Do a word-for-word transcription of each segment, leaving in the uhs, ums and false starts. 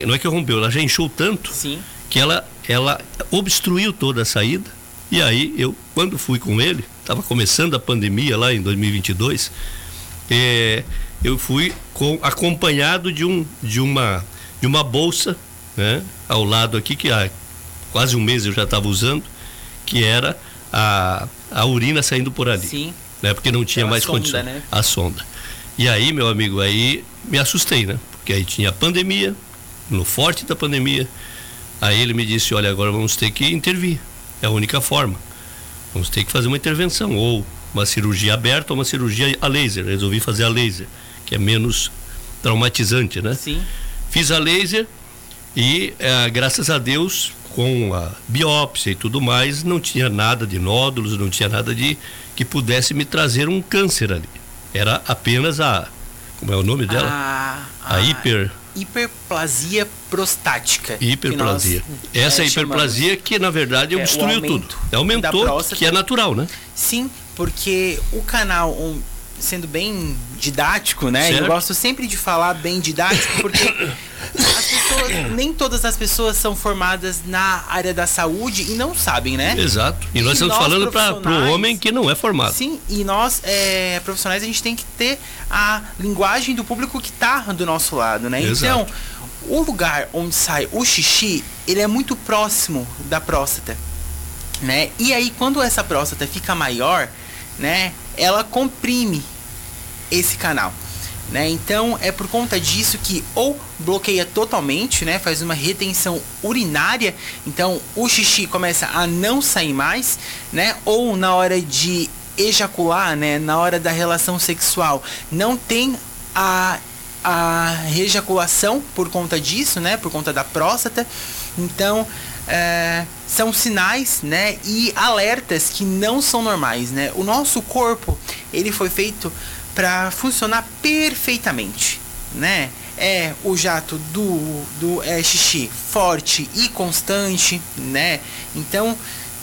não é que rompeu, ela já inchou tanto. Sim. Que ela, ela obstruiu toda a saída. E aí eu, quando fui com ele, estava começando a pandemia lá em dois mil e vinte e dois, é, eu fui com, acompanhado de, um, de, uma, de uma bolsa, né, ao lado aqui, que há quase um mês eu já estava usando, que era a, a urina saindo por ali. Sim. Né, porque não tinha Aquela mais sonda, condição. Né? A sonda. E aí, meu amigo, aí me assustei, né? Porque aí tinha a pandemia, no forte da pandemia. Aí ele me disse, olha, agora vamos ter que intervir. É a única forma. Vamos ter que fazer uma intervenção, ou uma cirurgia aberta ou uma cirurgia a laser. Resolvi fazer a laser, que é menos traumatizante, né? Sim. Fiz a laser e, eh, graças a Deus, com a biópsia e tudo mais, não tinha nada de nódulos, não tinha nada de que pudesse me trazer um câncer ali. Era apenas a, como é o nome dela? A, a, a hiper... hiperplasia prostática. Hiperplasia. Nós, Essa é, hiperplasia chamamos, que, na verdade, é obstruiu tudo. Aumentou, que é natural, né? Sim, porque o canal, um, sendo bem didático, né? Certo. Eu gosto sempre de falar bem didático, porque as pessoas, nem todas as pessoas são formadas na área da saúde e não sabem, né? Exato. E nós e estamos nós, falando para o homem que não é formado. Sim, e nós, é, profissionais, a gente tem que ter a linguagem do público que está do nosso lado, né? Exato. Então, o lugar onde sai o xixi, ele é muito próximo da próstata, né? E aí, quando essa próstata fica maior, né, ela comprime esse canal, né? Então é por conta disso que ou bloqueia totalmente, né, faz uma retenção urinária, então o xixi começa a não sair mais, né? Ou na hora de ejacular, né, na hora da relação sexual, não tem a a ejaculação por conta disso, né, por conta da próstata. Então É, são sinais, né, e alertas que não são normais, né? O nosso corpo, ele foi feito para funcionar perfeitamente, né? É o jato do, do é, xixi forte e constante, né? Então,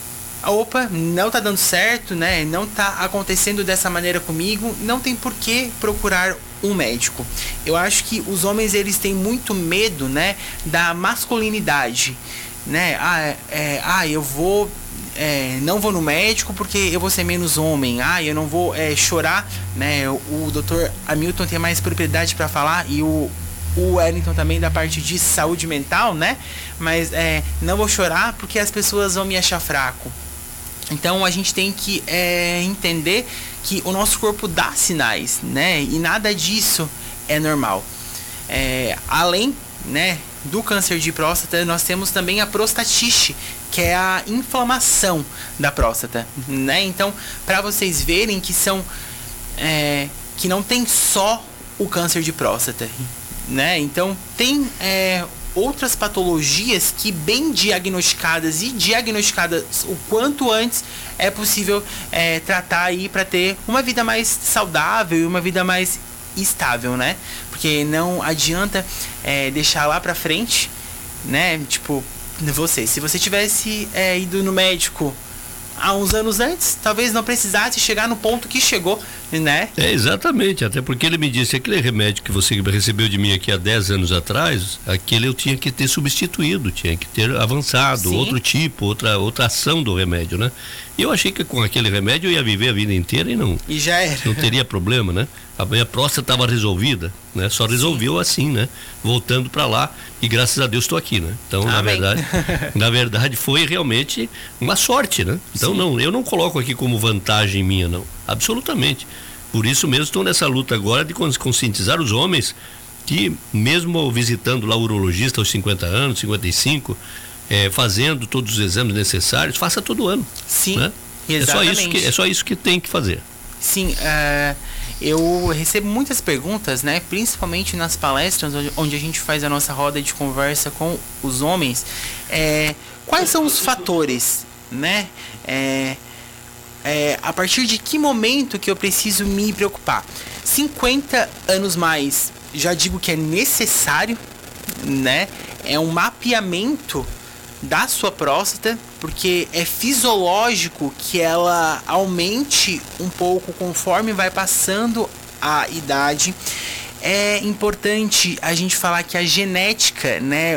opa, não tá dando certo, né? Não tá acontecendo dessa maneira comigo, não tem por que procurar um médico. Eu acho que os homens, eles têm muito medo, né, da masculinidade, né? Ah, é, ah eu vou é, não vou no médico porque eu vou ser menos homem. Ah, eu não vou é, chorar, né? O, o doutor Hamilton tem mais propriedade para falar, e o o Wellington também, da parte de saúde mental, né? Mas é, não vou chorar porque as pessoas vão me achar fraco. Então a gente tem que é, entender que o nosso corpo dá sinais, né? E nada disso é normal. É, além, né, do câncer de próstata, nós temos também a prostatite, que é a inflamação da próstata, né? Então, para vocês verem que são é, que não tem só o câncer de próstata, né? Então tem é, outras patologias que, bem diagnosticadas e diagnosticadas o quanto antes, é possível é, tratar aí para ter uma vida mais saudável e uma vida mais estável, né? Porque não adianta é, deixar lá pra frente, né? Tipo, você, se você tivesse é, ido no médico há uns anos antes, talvez não precisasse chegar no ponto que chegou, né? É, exatamente, até porque ele me disse, aquele remédio que você recebeu de mim aqui há dez anos atrás, aquele eu tinha que ter substituído, tinha que ter avançado, Sim. outro tipo, outra, outra ação do remédio, né? E eu achei que com aquele remédio eu ia viver a vida inteira e não, e já era. não teria problema, né? A minha próstata estava resolvida, né? Só resolveu Sim. assim, né? Voltando para lá, e graças a Deus estou aqui, né? Então, Amém. na verdade, na verdade foi realmente uma sorte, né? Então, Sim. não, eu não coloco aqui como vantagem minha, não. Absolutamente. Por isso mesmo estou nessa luta agora de conscientizar os homens que, mesmo visitando lá o urologista aos cinquenta anos, cinquenta e cinco, é, fazendo todos os exames necessários, faça todo ano. Sim, né? exatamente. É só isso que, é só isso que tem que fazer. Sim, uh, eu recebo muitas perguntas, né, principalmente nas palestras onde, onde a gente faz a nossa roda de conversa com os homens. É, quais são os fatores, né? É, é, a partir de que momento que eu preciso me preocupar? cinquenta anos mais, já digo que é necessário, né? É um mapeamento da sua próstata, porque é fisiológico que ela aumente um pouco conforme vai passando a idade. É importante a gente falar que a genética, né,